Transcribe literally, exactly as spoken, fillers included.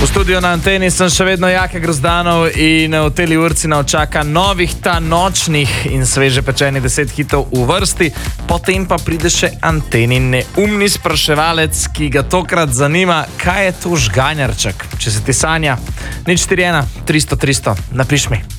V studiu na Anteni sem še vedno Jaka Grozdanov in v teli urci nas čaka novih ta nočnih in sveže pečenih deset hitov v vrsti. Potem pa pride še Antenin neumni spraševalec, ki ga tokrat zanima, kaj je to žganjarček. Če se ti sanja, nič štiri ena tristo tristo, napiš mi.